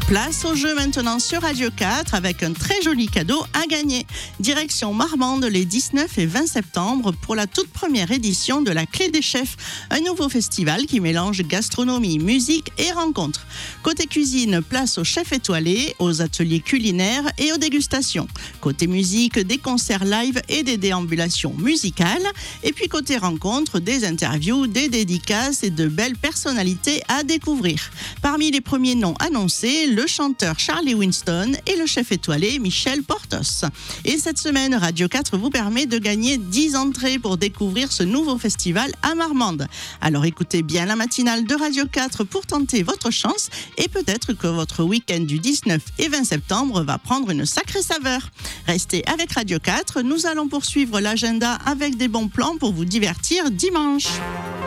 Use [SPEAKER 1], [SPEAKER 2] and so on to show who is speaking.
[SPEAKER 1] Place au jeu maintenant sur Radio 4 avec un très joli cadeau à gagner. Direction Marmande les 19 et 20 septembre pour la toute première édition de la Clé des Chefs, un nouveau festival qui mélange gastronomie, musique et rencontres. Côté cuisine, place aux chefs étoilés, aux ateliers culinaires et aux dégustations. Côté musique, des concerts live et des déambulations musicales. Et puis côté rencontres, des interviews, des dédicaces et de belles personnalités à découvrir. Parmi les premiers noms annoncés, le chanteur Charlie Winston et le chef étoilé Michel Portos. Et cette semaine, Radio 4 vous permet de gagner 10 entrées pour découvrir ce nouveau festival à Marmande. Alors écoutez bien la matinale de Radio 4 pour tenter votre chance et peut-être que votre week-end du 19 et 20 septembre va prendre une sacrée saveur. Restez avec Radio 4, nous allons poursuivre l'agenda avec des bons plans pour vous divertir dimanche.